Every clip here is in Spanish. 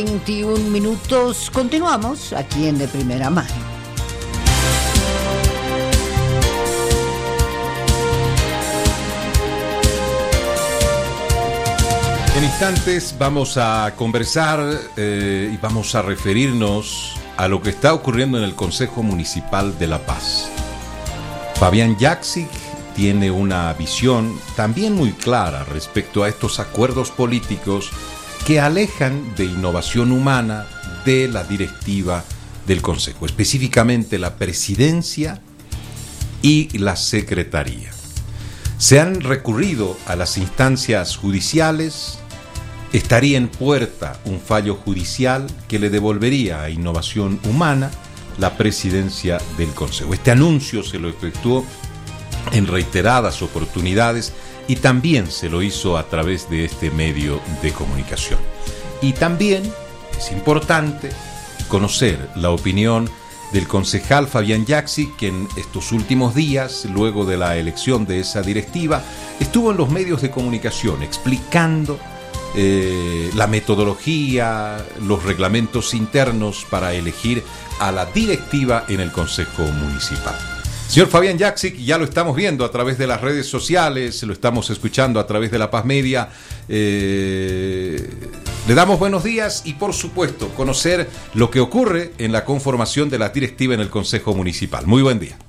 21 minutos, continuamos aquí en De Primera Mano. En instantes vamos a conversar y vamos a referirnos a lo que está ocurriendo en el Consejo Municipal de La Paz. Fabián Yaksic tiene una visión también muy clara respecto a estos acuerdos políticos que alejan de innovación humana de la directiva del Consejo, específicamente la presidencia y la secretaría. Se han recurrido a las instancias judiciales, estaría en puerta un fallo judicial que le devolvería a Innovación Humana la presidencia del Consejo. Este anuncio se lo efectuó en reiteradas oportunidades y también se lo hizo a través de este medio de comunicación. Y también es importante conocer la opinión del concejal Fabián Yaksic, que en estos últimos días, luego de la elección de esa directiva, estuvo en los medios de comunicación explicando la metodología, los reglamentos internos para elegir a la directiva en el Consejo Municipal. Señor Fabián Yaksic, ya lo estamos viendo a través de las redes sociales, lo estamos escuchando a través de La Paz Media. Le damos buenos días y, por supuesto, conocer lo que ocurre en la conformación de la directiva en el Consejo Municipal. Muy buen día.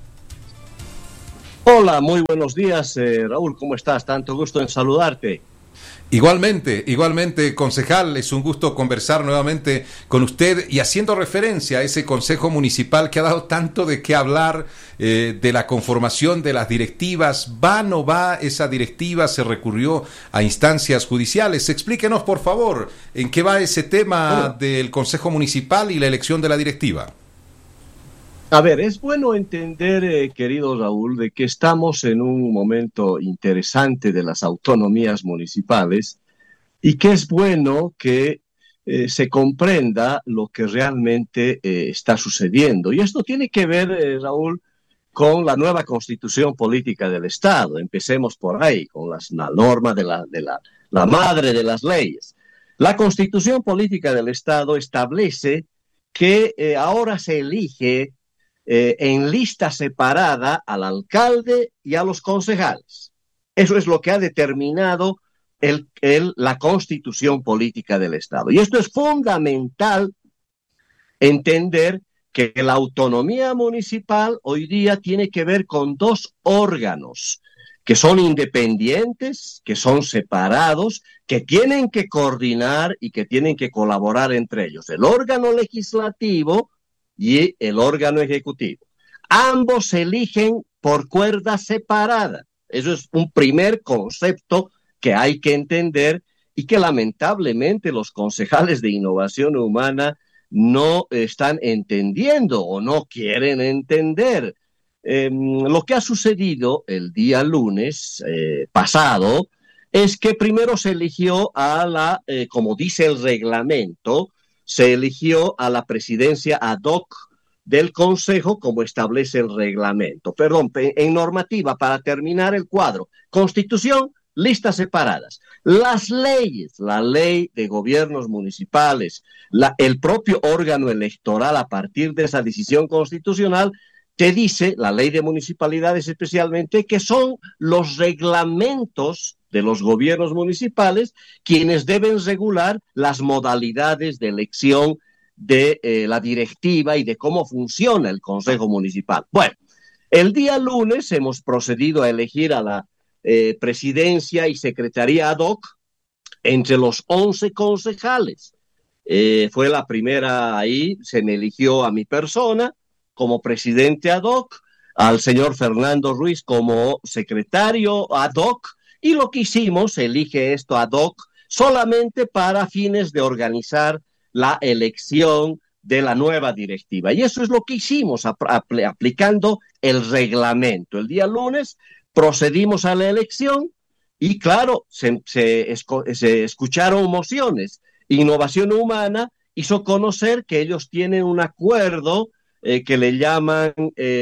Hola, muy buenos días, Raúl, ¿cómo estás? Tanto gusto en saludarte. Igualmente, concejal, es un gusto conversar nuevamente con usted y haciendo referencia a ese Consejo Municipal que ha dado tanto de qué hablar, de la conformación de las directivas. ¿Va o no va esa directiva? ¿Se recurrió a instancias judiciales? Explíquenos, por favor, en qué va ese tema del Consejo Municipal y la elección de la directiva. A ver, es bueno entender, querido Raúl, de que estamos en un momento interesante de las autonomías municipales y que es bueno que se comprenda lo que realmente está sucediendo. Y esto tiene que ver, Raúl, con la nueva Constitución Política del Estado. Empecemos por ahí, con la norma de la madre de las leyes. La Constitución Política del Estado establece que ahora se elige en lista separada al alcalde y a los concejales. Eso es lo que ha determinado la Constitución Política del Estado. Y esto es fundamental entender que la autonomía municipal hoy día tiene que ver con dos órganos que son independientes, que son separados, que tienen que coordinar y que tienen que colaborar entre ellos. El órgano legislativo y el órgano ejecutivo. Ambos se eligen por cuerda separada. Eso es un primer concepto que hay que entender y que lamentablemente los concejales de Innovación Humana no están entendiendo o no quieren entender. Lo que ha sucedido el día lunes pasado es que primero se eligió como dice el reglamento, se eligió a la presidencia ad hoc del Consejo como establece el reglamento. Perdón, en normativa, para terminar el cuadro. Constitución, listas separadas. Las leyes, la ley de gobiernos municipales, el propio órgano electoral a partir de esa decisión constitucional, te dice, la ley de municipalidades especialmente, que son los reglamentos de los gobiernos municipales quienes deben regular las modalidades de elección de la directiva y de cómo funciona el Consejo Municipal. Bueno, el día lunes hemos procedido a elegir a la presidencia y secretaría ad hoc entre los 11 concejales. Fue la primera ahí, se me eligió a mi persona como presidente ad hoc, al señor Fernando Ruiz como secretario ad hoc, y lo que hicimos, elige esto ad hoc solamente para fines de organizar la elección de la nueva directiva. Y eso es lo que hicimos aplicando el reglamento. El día lunes procedimos a la elección y claro, se escucharon mociones. Innovación Humana hizo conocer que ellos tienen un acuerdo que le llaman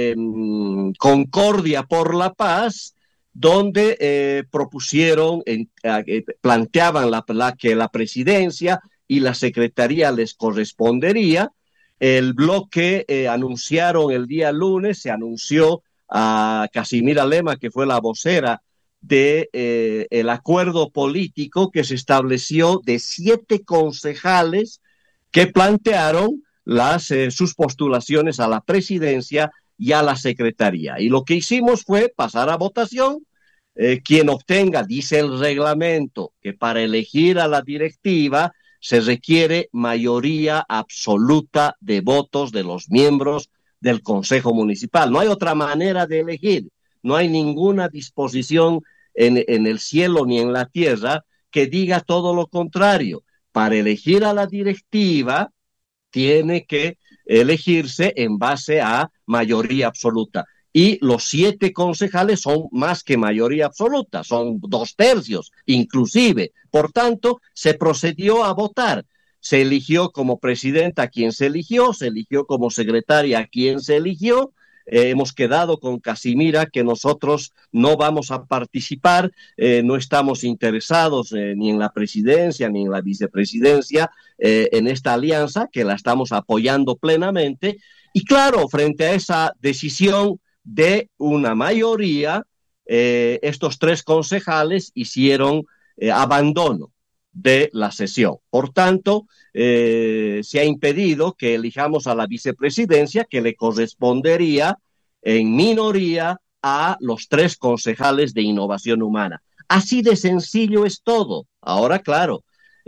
Concordia por la Paz, donde propusieron, planteaban que la presidencia y la secretaría les correspondería. El bloque anunciaron el día lunes, se anunció a Casimira Lema, que fue la vocera de el acuerdo político que se estableció de 7 concejales que plantearon sus postulaciones a la presidencia y a la secretaría. Y lo que hicimos fue pasar a votación. Quien obtenga, dice el reglamento, que para elegir a la directiva se requiere mayoría absoluta de votos de los miembros del Consejo Municipal. No hay otra manera de elegir. No hay ninguna disposición en el cielo ni en la tierra que diga todo lo contrario. Para elegir a la directiva tiene que elegirse en base a mayoría absoluta. Y los 7 concejales son más que mayoría absoluta, son 2/3 inclusive. Por tanto, se procedió a votar. Se eligió como presidenta a quien se eligió como secretaria a quien se eligió. Hemos quedado con Casimira que nosotros no vamos a participar, no estamos interesados ni en la presidencia ni en la vicepresidencia, en esta alianza que la estamos apoyando plenamente. Y claro, frente a esa decisión de una mayoría, estos 3 concejales hicieron abandono de la sesión. Por tanto, se ha impedido que elijamos a la vicepresidencia, que le correspondería en minoría a los 3 concejales de Innovación Humana. Así de sencillo es todo. Ahora, claro,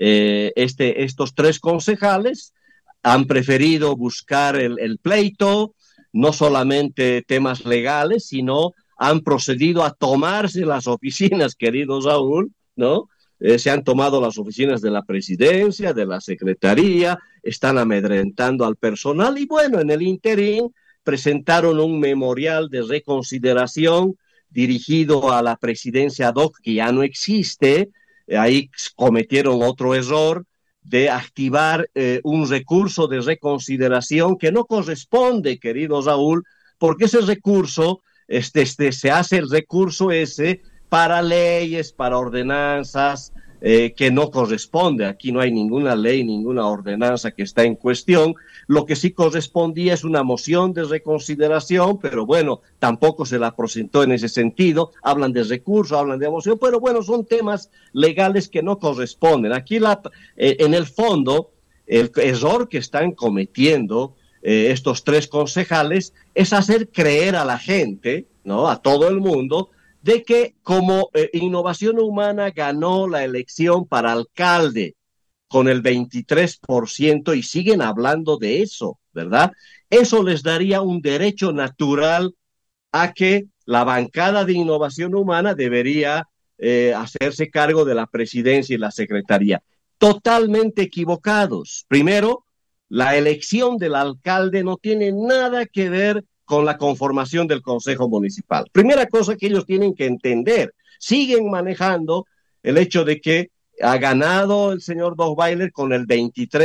estos 3 concejales han preferido buscar el pleito, no solamente temas legales, sino han procedido a tomarse las oficinas, querido Saúl, ¿no? Se han tomado las oficinas de la presidencia, de la secretaría, están amedrentando al personal y bueno, en el interín presentaron un memorial de reconsideración dirigido a la presidencia ad hoc que ya no existe. Ahí cometieron otro error de activar un recurso de reconsideración que no corresponde, querido Raúl, porque ese recurso, se hace el recurso ese para leyes, para ordenanzas, que no corresponde. Aquí no hay ninguna ley, ninguna ordenanza que está en cuestión. Lo que sí correspondía es una moción de reconsideración, pero bueno, tampoco se la presentó en ese sentido. Hablan de recurso, hablan de moción, pero bueno, son temas legales que no corresponden. Aquí en el fondo, el error que están cometiendo estos 3 concejales es hacer creer a la gente, ¿no?, a todo el mundo, de que como Innovación Humana ganó la elección para alcalde con el 23% y siguen hablando de eso, ¿verdad? Eso les daría un derecho natural a que la bancada de Innovación Humana debería hacerse cargo de la presidencia y la secretaría. Totalmente equivocados. Primero, la elección del alcalde no tiene nada que ver con la conformación del Consejo Municipal. Primera cosa que ellos tienen que entender, siguen manejando el hecho de que ha ganado el señor Dochweiler con el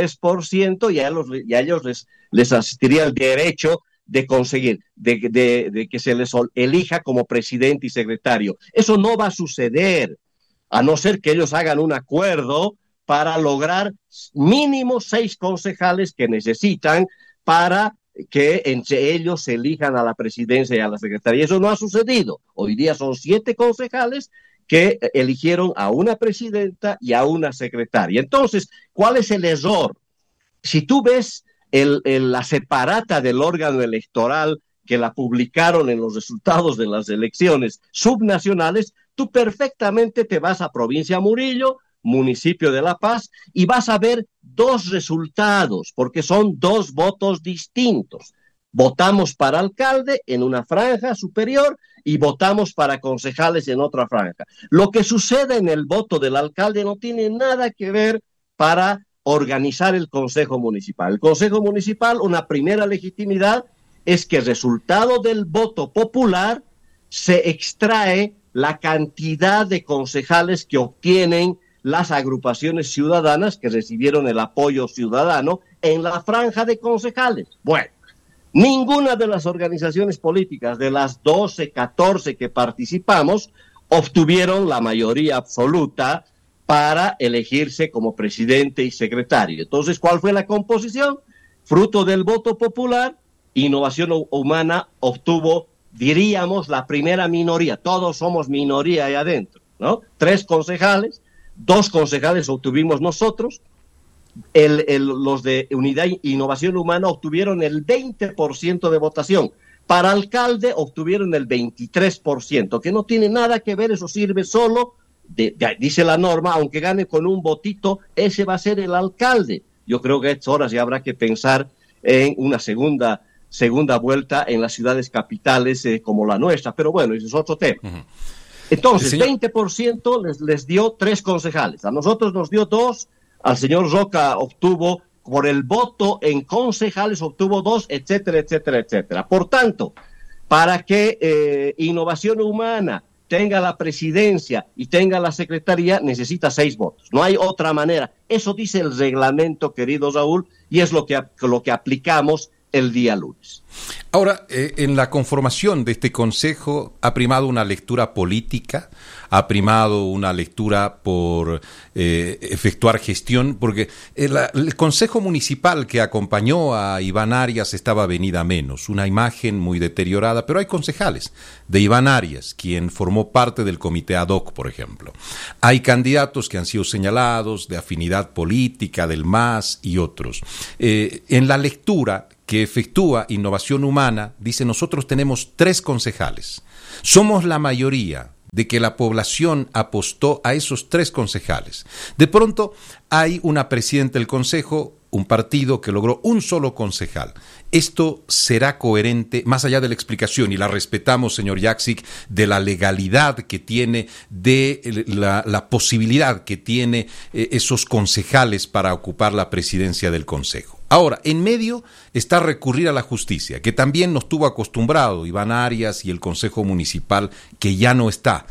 23% y a ellos les asistiría el derecho de conseguir, de que se les elija como presidente y secretario. Eso no va a suceder, a no ser que ellos hagan un acuerdo para lograr mínimo 6 concejales que necesitan para que entre ellos se elijan a la presidencia y a la secretaría. Eso no ha sucedido. Hoy día son 7 concejales que eligieron a una presidenta y a una secretaria. Entonces, ¿cuál es el error? Si tú ves la separata del órgano electoral que la publicaron en los resultados de las elecciones subnacionales, tú perfectamente te vas a Provincia Murillo, municipio de La Paz, y vas a ver 2 resultados, porque son 2 votos distintos. Votamos para alcalde en una franja superior y votamos para concejales en otra franja. Lo que sucede en el voto del alcalde no tiene nada que ver para organizar el Consejo Municipal. El Consejo Municipal, una primera legitimidad es que el resultado del voto popular se extrae la cantidad de concejales que obtienen las agrupaciones ciudadanas que recibieron el apoyo ciudadano en la franja de concejales. Bueno, ninguna de las organizaciones políticas de las 12, 14 que participamos obtuvieron la mayoría absoluta para elegirse como presidente y secretario. Entonces, ¿cuál fue la composición? Fruto del voto popular, Innovación Humana obtuvo, diríamos, la primera minoría. Todos somos minoría ahí adentro, ¿no? 3 concejales, 2 concejales obtuvimos nosotros. Los de Unidad e Innovación Humana obtuvieron el 20% de votación. Para alcalde obtuvieron el 23%, que no tiene nada que ver, eso sirve solo, dice la norma, aunque gane con un votito, ese va a ser el alcalde. Yo creo que a estas horas ya habrá que pensar en una segunda vuelta en las ciudades capitales como la nuestra, pero bueno, ese es otro tema. Uh-huh. Entonces, 20% les dio 3 concejales, a nosotros nos dio 2, al señor Roca obtuvo, por el voto en concejales obtuvo 2, etcétera, etcétera, etcétera. Por tanto, para que Innovación Humana tenga la presidencia y tenga la secretaría, necesita 6 votos. No hay otra manera. Eso dice el reglamento, querido Raúl, y es lo que aplicamos el día lunes. Ahora, en la conformación de este consejo ha primado una lectura política, ha primado una lectura por efectuar gestión, porque el consejo municipal que acompañó a Iván Arias estaba venida menos, una imagen muy deteriorada, pero hay concejales de Iván Arias, quien formó parte del comité ad hoc, por ejemplo. Hay candidatos que han sido señalados de afinidad política, del MAS y otros. En la lectura que efectúa Innovación Humana, dice, nosotros tenemos 3 concejales. Somos la mayoría de que la población apostó a esos 3 concejales. De pronto hay una presidenta del consejo, un partido que logró un solo concejal. ¿Esto será coherente, más allá de la explicación, y la respetamos, señor Jaksic, de la legalidad que tiene, de la posibilidad que tiene esos concejales para ocupar la presidencia del consejo? Ahora, en medio está recurrir a la justicia, que también nos tuvo acostumbrado Iván Arias y el Consejo Municipal, que ya no está.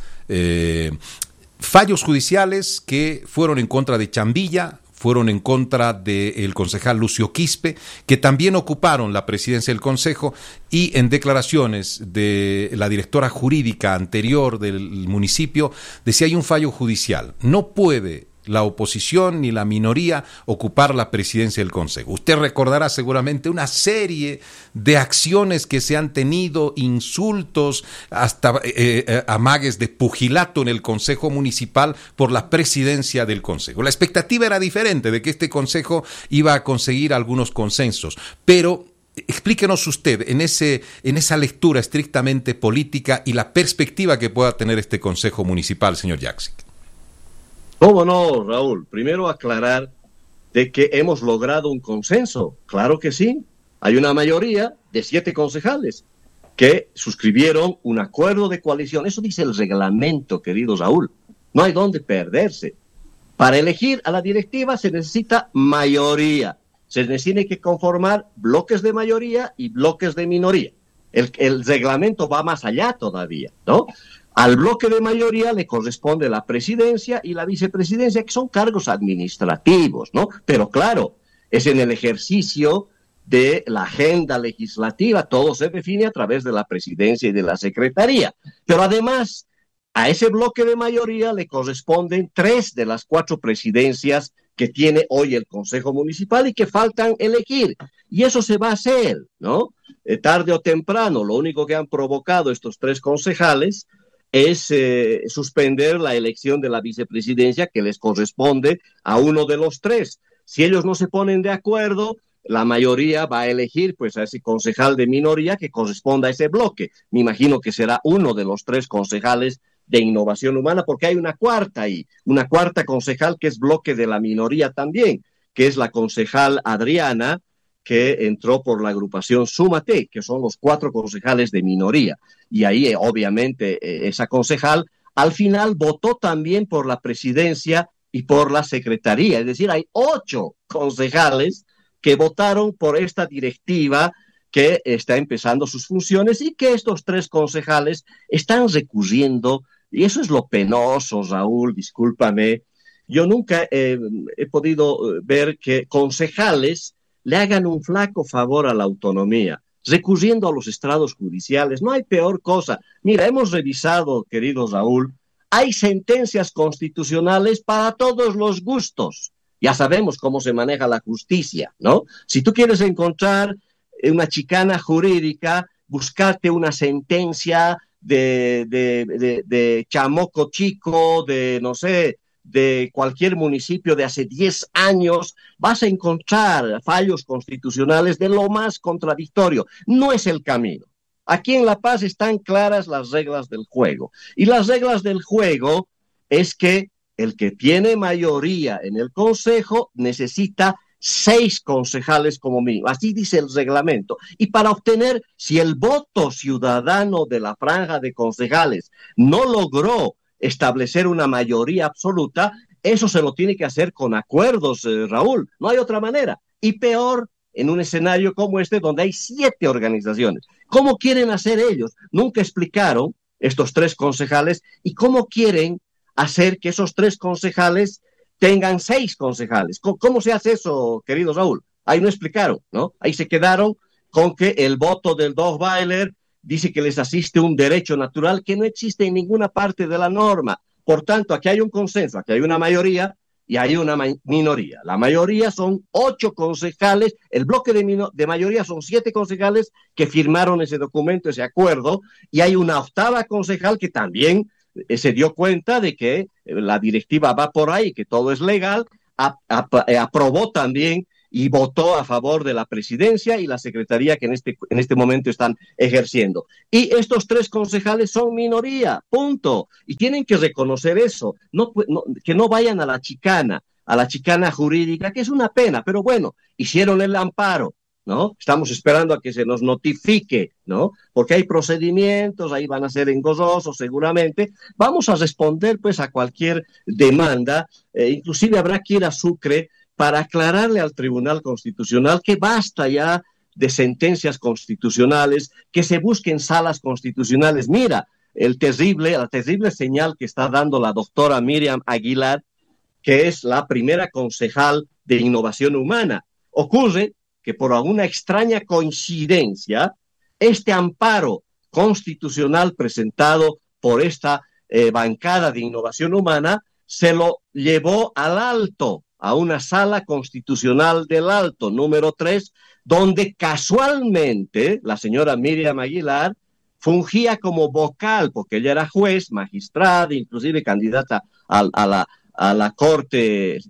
Fallos judiciales que fueron en contra de Chambilla, fueron en contra del concejal Lucio Quispe, que también ocuparon la presidencia del consejo, y en declaraciones de la directora jurídica anterior del municipio, decía hay un fallo judicial, no puede la oposición ni la minoría ocupar la presidencia del consejo. Usted recordará seguramente una serie de acciones que se han tenido, insultos, hasta amagues de pugilato en el consejo municipal por la presidencia del consejo. La expectativa era diferente, de que este consejo iba a conseguir algunos consensos, pero explíquenos usted en esa lectura estrictamente política y la perspectiva que pueda tener este consejo municipal, señor Jaksic. ¿Cómo no, Raúl? Primero aclarar de que hemos logrado un consenso. Claro que sí. Hay una mayoría de 7 concejales que suscribieron un acuerdo de coalición. Eso dice el reglamento, querido Raúl. No hay dónde perderse. Para elegir a la directiva se necesita mayoría. Se tiene que conformar bloques de mayoría y bloques de minoría. El reglamento va más allá todavía, ¿no? Al bloque de mayoría le corresponde la presidencia y la vicepresidencia, que son cargos administrativos, ¿no? Pero claro, es en el ejercicio de la agenda legislativa, todo se define a través de la presidencia y de la secretaría. Pero además, a ese bloque de mayoría le corresponden 3 de las 4 presidencias que tiene hoy el Consejo Municipal y que faltan elegir. Y eso se va a hacer, ¿no? Tarde o temprano, lo único que han provocado estos 3 concejales es suspender la elección de la vicepresidencia que les corresponde a uno de los 3. Si ellos no se ponen de acuerdo, la mayoría va a elegir pues a ese concejal de minoría que corresponda a ese bloque. Me imagino que será uno de los 3 concejales de Innovación Humana, porque hay una cuarta ahí, una cuarta concejal que es bloque de la minoría también, que es la concejal Adriana, que entró por la agrupación Súmate, que son los 4 concejales de minoría. Y ahí, obviamente, esa concejal al final votó también por la presidencia y por la secretaría. Es decir, hay 8 concejales que votaron por esta directiva que está empezando sus funciones y que estos 3 concejales están recurriendo. Y eso es lo penoso, Raúl, discúlpame. Yo nunca he podido ver que concejales le hagan un flaco favor a la autonomía, recurriendo a los estrados judiciales. No hay peor cosa. Mira, hemos revisado, querido Raúl, Hay sentencias constitucionales para todos los gustos. Ya sabemos cómo se maneja la justicia, ¿no? Si tú quieres encontrar una chicana jurídica, buscarte una sentencia de Chamoco Chico, de, no sé, de cualquier municipio de hace 10 años, vas a encontrar fallos constitucionales de lo más contradictorio. No es el camino. Aquí en La Paz están claras las reglas del juego. Y las reglas del juego es que el que tiene mayoría en el Consejo necesita 6 concejales como mínimo. Así dice el reglamento. Y para obtener, si el voto ciudadano de la franja de concejales no logró establecer una mayoría absoluta, eso se lo tiene que hacer con acuerdos, Raúl. No hay otra manera. Y peor, en un escenario como este, donde hay 7 organizaciones. ¿Cómo quieren hacer ellos? Nunca explicaron estos 3 concejales y cómo quieren hacer que esos 3 concejales tengan 6 concejales. ¿Cómo se hace eso, querido Raúl? Ahí no explicaron, ¿no? Ahí se quedaron con que el voto del Dochweiler dice que les asiste un derecho natural que no existe en ninguna parte de la norma. Por tanto, aquí hay un consenso, aquí hay una mayoría y hay una minoría. La mayoría son 8 concejales, el bloque de mayoría son 7 concejales que firmaron ese documento, ese acuerdo, y hay una 8ª concejal que también se dio cuenta de que la directiva va por ahí, que todo es legal, aprobó también y votó a favor de la presidencia y la secretaría que en este momento están ejerciendo. Y estos 3 concejales son minoría, punto. Y tienen que reconocer eso, que no vayan a la chicana jurídica, que es una pena, pero bueno, hicieron el amparo, ¿no? Estamos esperando a que se nos notifique, ¿no? Porque hay procedimientos, ahí van a ser engorrosos seguramente. Vamos a responder pues a cualquier demanda, inclusive habrá que ir a Sucre para aclararle al Tribunal Constitucional que basta ya de sentencias constitucionales, que se busquen salas constitucionales. Mira, la terrible señal que está dando la doctora Miriam Aguilar, que es la primera concejal de Innovación Humana. Ocurre que por alguna extraña coincidencia, este amparo constitucional presentado por esta bancada de Innovación Humana se lo llevó al Alto, a una sala constitucional del Alto, número 3, donde casualmente la señora Miriam Aguilar fungía como vocal, porque ella era juez, magistrada, inclusive candidata a la Corte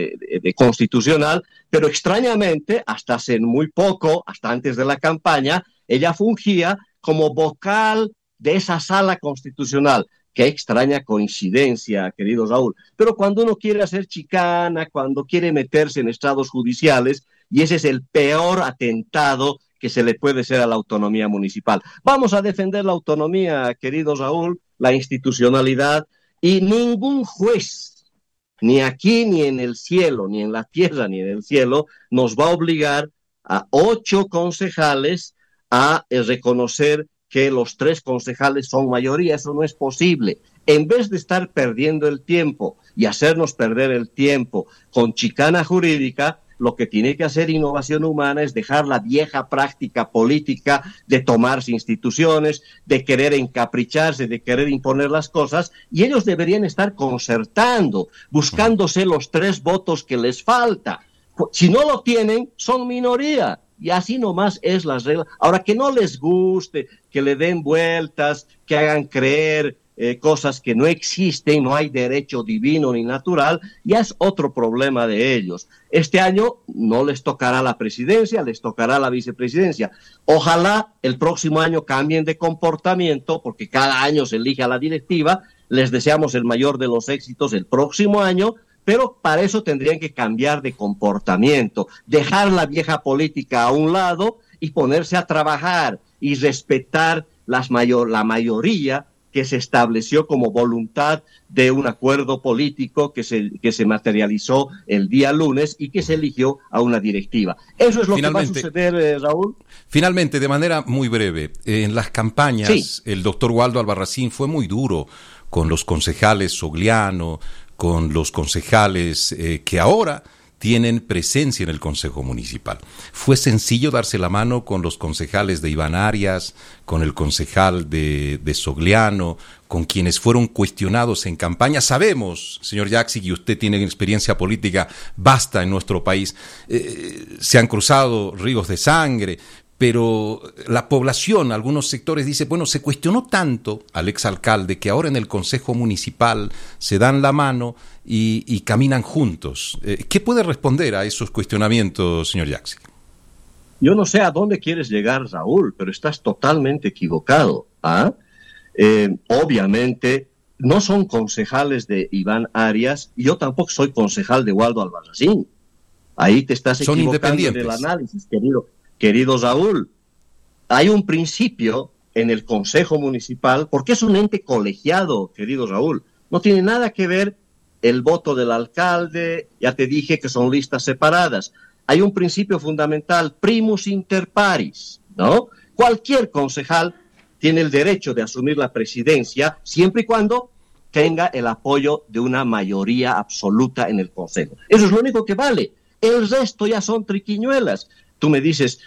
de Constitucional, pero extrañamente, hasta hace muy poco, hasta antes de la campaña, ella fungía como vocal de esa sala constitucional. Qué extraña coincidencia, querido Raúl. Pero cuando uno quiere hacer chicana, cuando quiere meterse en estados judiciales, y ese es el peor atentado que se le puede hacer a la autonomía municipal. Vamos a defender la autonomía, querido Raúl, la institucionalidad, y ningún juez, ni aquí, ni en el cielo, ni en la tierra, ni en el cielo, nos va a obligar a 8 concejales a reconocer que los 3 concejales son mayoría. Eso no es posible. En vez de estar perdiendo el tiempo y hacernos perder el tiempo con chicana jurídica, lo que tiene que hacer Innovación Humana es dejar la vieja práctica política de tomarse instituciones, de querer encapricharse, de querer imponer las cosas, y ellos deberían estar concertando, buscándose los 3 votos que les falta. Si no lo tienen, son minoría. Y así nomás es la regla. Ahora, que no les guste, que le den vueltas, que hagan creer cosas que no existen, no hay derecho divino ni natural, ya es otro problema de ellos. Este año no les tocará la presidencia, les tocará la vicepresidencia. Ojalá el próximo año cambien de comportamiento, porque cada año se elige a la directiva. Les deseamos el mayor de los éxitos el próximo año, pero para eso tendrían que cambiar de comportamiento, dejar la vieja política a un lado y ponerse a trabajar y respetar la mayoría que se estableció como voluntad de un acuerdo político que se materializó el día lunes y que se eligió a una directiva. Eso es lo que va a suceder, Raúl. Finalmente, de manera muy breve, en las campañas, sí, el doctor Waldo Albarracín fue muy duro con los concejales Sogliano, con los concejales que ahora tienen presencia en el Consejo Municipal. ¿Fue sencillo darse la mano con los concejales de Iván Arias, con el concejal de Sogliano, con quienes fueron cuestionados en campaña? Sabemos, señor Jaksic, y usted tiene experiencia política vasta en nuestro país, se han cruzado ríos de sangre, pero la población, algunos sectores dicen, bueno, se cuestionó tanto al exalcalde que ahora en el Consejo Municipal se dan la mano y caminan juntos. ¿Qué puede responder a esos cuestionamientos, señor Jaksic? Yo no sé a dónde quieres llegar, Raúl, pero estás totalmente equivocado. Obviamente, no son concejales de Iván Arias, y yo tampoco soy concejal de Waldo Albarracín. Ahí te estás equivocando en el análisis, querido Raúl. Hay un principio en el Consejo Municipal, porque es un ente colegiado, querido Raúl. No tiene nada que ver el voto del alcalde, ya te dije que son listas separadas. Hay un principio fundamental, primus inter pares, ¿no? Cualquier concejal tiene el derecho de asumir la presidencia siempre y cuando tenga el apoyo de una mayoría absoluta en el Consejo. Eso es lo único que vale. El resto ya son triquiñuelas. Tú me dices,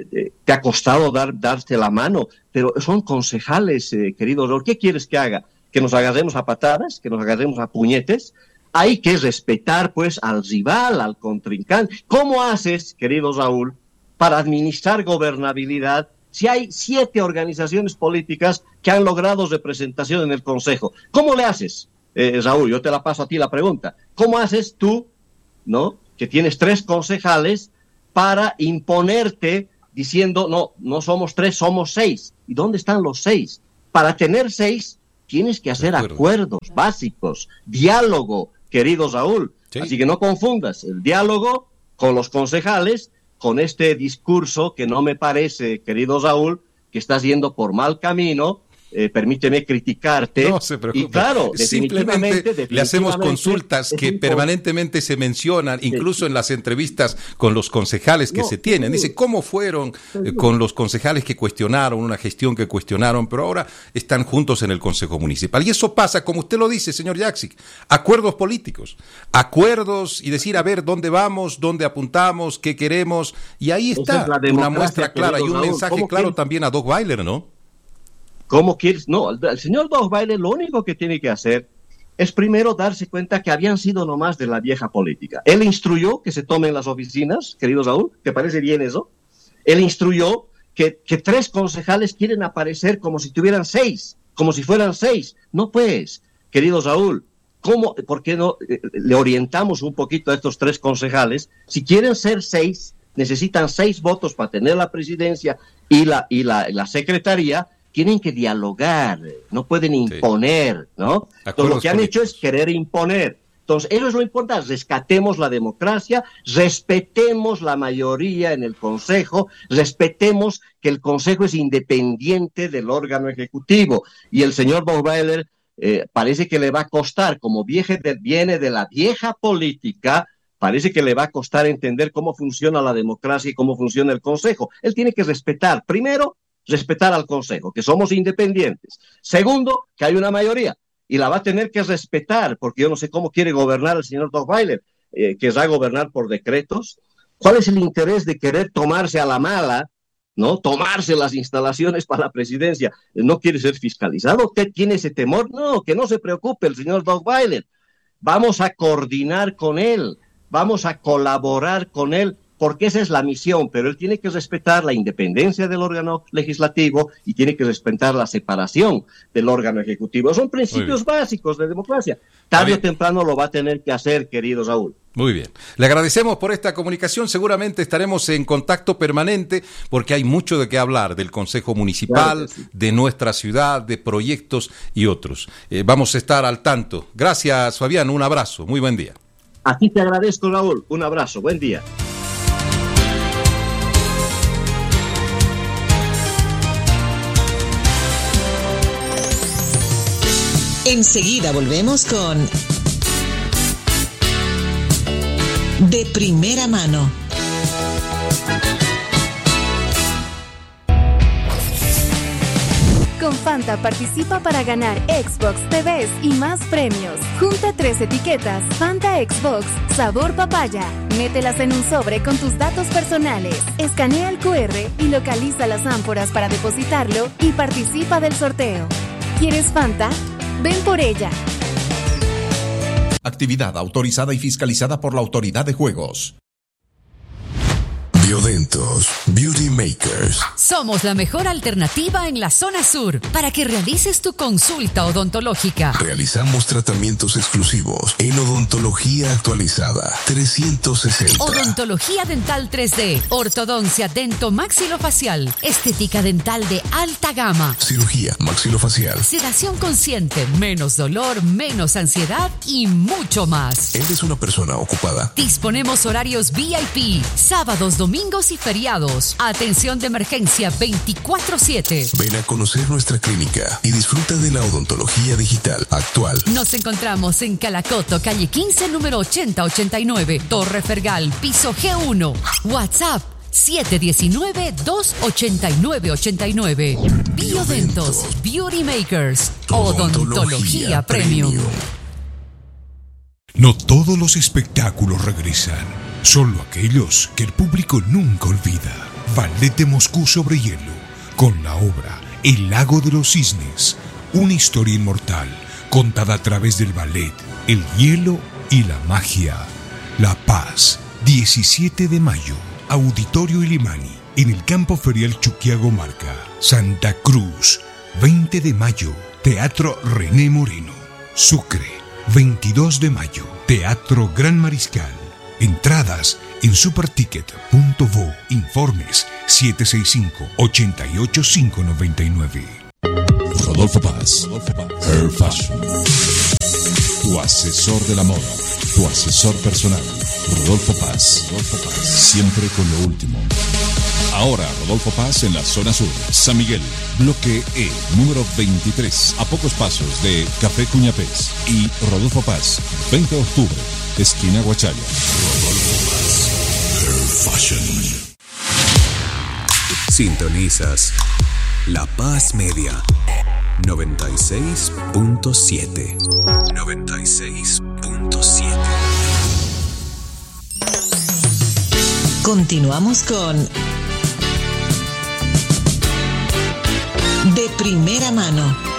te ha costado darte la mano, pero son concejales, querido Raúl. ¿Qué quieres que haga? ¿Que nos agarremos a patadas? ¿Que nos agarremos a puñetes? Hay que respetar, pues, al rival, al contrincante. ¿Cómo haces, querido Raúl, para administrar gobernabilidad si hay 7 organizaciones políticas que han logrado representación en el Consejo? ¿Cómo le haces, Raúl? Yo te la paso a ti la pregunta. ¿Cómo haces tú, ¿no?, que tienes 3 concejales, para imponerte diciendo, no somos 3, somos 6? ¿Y dónde están los 6? Para tener 6 tienes que hacer acuerdos básicos, diálogo, querido Raúl. Sí. Así que no confundas el diálogo con los concejales con este discurso que no me parece, querido Raúl, que estás yendo por mal camino. Permíteme criticarte. No se preocupe. Y claro, simplemente le hacemos consultas que permanentemente se mencionan, incluso en las entrevistas con los concejales que se tienen. Dice, ¿cómo fueron con los concejales que cuestionaron, una gestión que cuestionaron, pero ahora están juntos en el Consejo Municipal? Y eso pasa, como usted lo dice, señor Jaksic, acuerdos políticos, acuerdos y decir, a ver, ¿dónde vamos? ¿Dónde apuntamos? ¿Qué queremos? Y ahí está una muestra clara y un mensaje claro también a Dottweiler, ¿no? ¿Cómo quieres? No, el señor Dottweiler lo único que tiene que hacer es primero darse cuenta que habían sido nomás de la vieja política. Él instruyó que se tomen las oficinas, querido Raúl, ¿te parece bien eso? Él instruyó que 3 concejales quieren aparecer como si tuvieran 6, como si fueran 6. No pues, querido Raúl, ¿por qué no le orientamos un poquito a estos 3 concejales? Si quieren ser 6, necesitan 6 votos para tener la presidencia y la secretaría. Tienen que dialogar, no pueden imponer, ¿no? Entonces, lo que han hecho es querer imponer. Entonces, eso es lo importante. Rescatemos la democracia, respetemos la mayoría en el Consejo, respetemos que el Consejo es independiente del órgano ejecutivo. Y el señor Dottweiler parece que le va a costar, como viene de la vieja política, parece que le va a costar entender cómo funciona la democracia y cómo funciona el Consejo. Él tiene que respetar, primero, respetar al Consejo, que somos independientes. Segundo, que hay una mayoría, y la va a tener que respetar, porque yo no sé cómo quiere gobernar el señor Dottweiler, querrá gobernar por decretos. ¿Cuál es el interés de querer tomarse a la mala, ¿no? Tomarse las instalaciones para la presidencia? ¿No quiere ser fiscalizado? ¿Usted tiene ese temor? No, que no se preocupe el señor Dottweiler. Vamos a coordinar con él, vamos a colaborar con él, porque esa es la misión, pero él tiene que respetar la independencia del órgano legislativo y tiene que respetar la separación del órgano ejecutivo. Son principios básicos de democracia. Tarde o temprano lo va a tener que hacer, querido Raúl. Muy bien. Le agradecemos por esta comunicación. Seguramente estaremos en contacto permanente porque hay mucho de qué hablar del Consejo Municipal, claro, de nuestra ciudad, de proyectos y otros. Vamos a estar al tanto. Gracias, Fabián. Un abrazo. Muy buen día. A ti te agradezco, Raúl. Un abrazo. Buen día. Enseguida volvemos con De Primera Mano. Con Fanta participa para ganar Xbox TVs y más premios. Junta 3 etiquetas Fanta Xbox sabor papaya. Mételas en un sobre con tus datos personales. Escanea el QR y localiza las ánforas para depositarlo y participa del sorteo. ¿Quieres Fanta? Ven por ella. Actividad autorizada y fiscalizada por la Autoridad de Juegos. Biodentos Beauty Makers. Somos la mejor alternativa en la zona sur para que realices tu consulta odontológica. Realizamos tratamientos exclusivos en odontología actualizada 360. Odontología dental 3D, ortodoncia dento-maxilofacial, estética dental de alta gama, cirugía maxilofacial, sedación consciente, menos dolor, menos ansiedad y mucho más. ¿Eres una persona ocupada? Disponemos horarios VIP, sábados, domingos y feriados. Atención de emergencia 24/7. Ven a conocer nuestra clínica y disfruta de la odontología digital actual. Nos encontramos en Calacoto, calle 15, número 8089, Torre Fergal, piso G1. WhatsApp 719-289-89. Biodentos Beauty Makers. Odontología Premium. No todos los espectáculos regresan, solo aquellos que el público nunca olvida. Ballet de Moscú sobre hielo, con la obra El lago de los cisnes, una historia inmortal contada a través del ballet, el hielo y la magia. La Paz, 17 de mayo, Auditorio Ilimani, en el Campo Ferial Chuquiago Marca. Santa Cruz, 20 de mayo, Teatro René Moreno. Sucre, 22 de mayo, Teatro Gran Mariscal. Entradas en superticket.vo. Informes 765-88599. Rodolfo Paz, Hair Fashion. Tu asesor de la moda, tu asesor personal. Rodolfo Paz, siempre con lo último. Ahora Rodolfo Paz en la zona sur, San Miguel, bloque E, número 23, a pocos pasos de Café Cuñapés. Y Rodolfo Paz, 20 de octubre, esquina Guachalla. Rodolfo Paz, Hair Fashion. Sintonizas La Paz Media 96.7. 96.7. Continuamos con De Primera Mano.